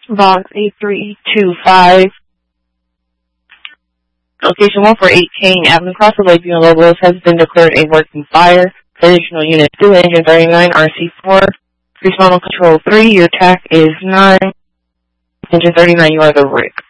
Box 8325. Location 148 King Avenue, Cross the Lakeview and Lobos has been declared a working fire. Additional Unit 2, Engine 39, RC4. Increase Model Control 3, your TAC is 9. Engine 39, you are the Rick.